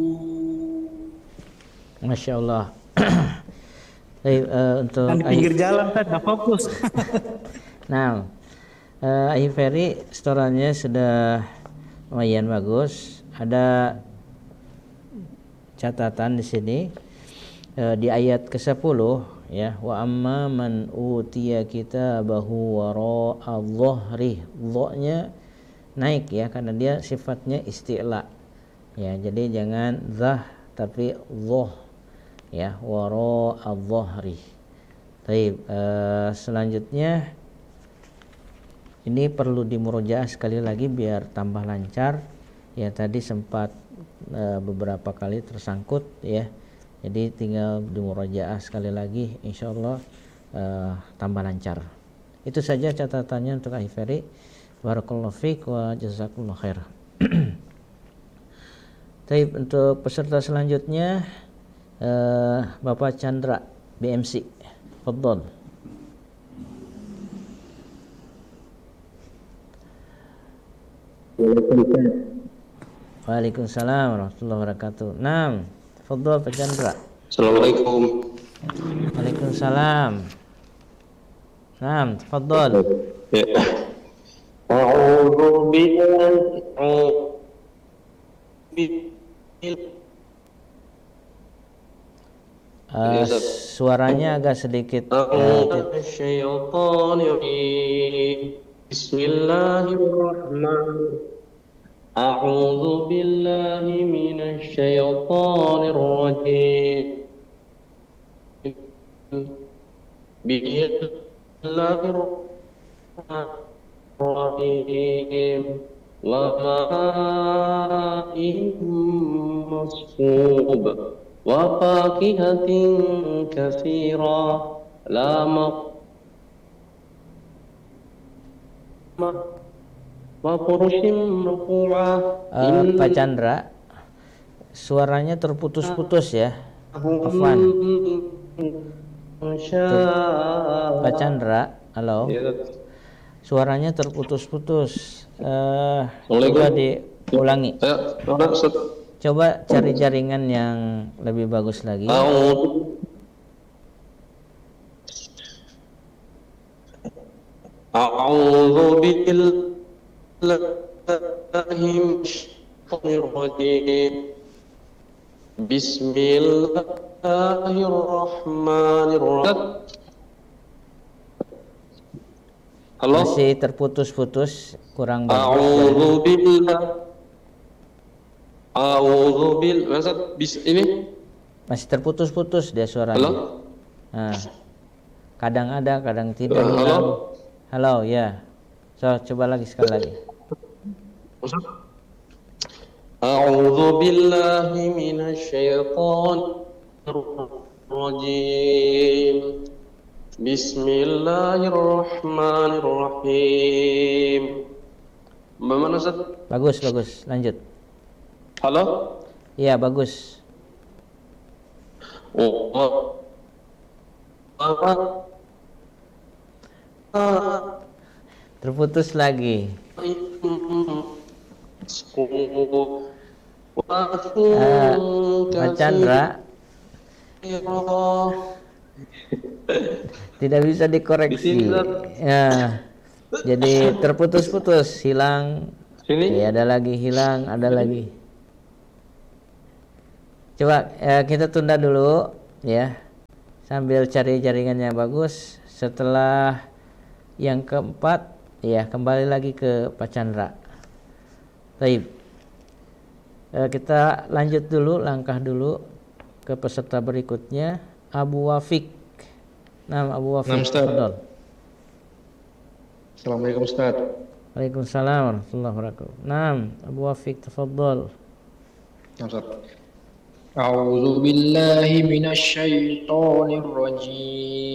Masya Allah. Baik, untuk Kan di pinggir jalan kan nggak fokus. Nah, Ahi Ferry setorannya sudah lumayan bagus. Ada catatan di sini di ayat ke-10 ya, wa amma man utiya kitabahu wara'a dhahri. Dha-nya naik ya karena dia sifatnya isti'la. Ya, jadi jangan zah tapi dhah ya, wara'a dhahri. Baik, selanjutnya ini perlu dimurojaah sekali lagi biar tambah lancar. Ya tadi sempat beberapa kali tersangkut ya. Jadi tinggal dimurojaah sekali lagi, insyaallah tambah lancar. Itu saja catatannya untuk Ahi Ferry. Barakallahu fiik wa jazakumullah khair. Baik, untuk peserta selanjutnya Bapak Chandra BMC. Fadhol. Waalaikumsalam warahmatullahi wabarakatuh. Naam, tafadhol Pak Chandra. Assalamualaikum. Waalaikumsalam. Naam, tafadhol. Ya. A'udzu suaranya agak sedikit Bismillahirrahmanirrahim. A'udzu billahi minasy syaithanir rajim. Bismillahirrahmanirrahim. Wa ma'in masqub wa fakihatin katsira la Pak Chandra, suaranya terputus-putus ya. Afwan. Pak Chandra, halo. Suaranya terputus-putus. Coba diulangi. Coba cari jaringan yang lebih bagus lagi. A'udzu billahi minasyaitonir rajim. Bismillahirrahmanirrahim. Halo? Masih terputus-putus, kurang bagus. Ini masih terputus-putus dia suaranya. Halo? Nah, kadang ada, kadang tidak. Halo? Halo, ya. So, coba lagi sekali lagi. A'udzu billahi minasyaitonir rajim. Bismillahirrahmanirrahim. Bagaimana Ustaz? Bagus, lanjut. Halo? Iya, bagus. Terputus lagi. Pak Chandra, tidak bisa dikoreksi. Ya, jadi terputus-putus, hilang. Ya, ada lagi hilang, ada lagi. Coba kita tunda dulu ya, sambil cari jaringannya bagus. Setelah yang keempat, ya kembali lagi ke Pak Chandra. Baik, kita lanjut dulu, langkah dulu ke peserta berikutnya, Abu Wafik. Nah, Abu Wafik, tafadhol. Assalamualaikum Ustaz. Waalaikumsalam warahmatullahi wabarakatuh. Naam, Abu Wafik, tafadhol. Ustaz. A'udzu billahi minasy syaithanir rajim.